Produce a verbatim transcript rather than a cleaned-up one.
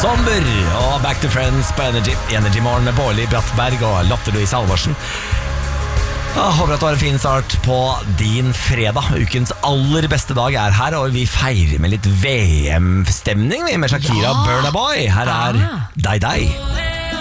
Sommer og Back to Friends på Energy. Energy Morgen med Bårli Brattberg og Lotte Louise Halvorsen. Jeg håper at du har en fin start på din fredag. Ukens aller beste dag er her, og vi feirer med litt V M-stemning med Shakira, ja. Burna Boy. Her er ah. Deg Deg.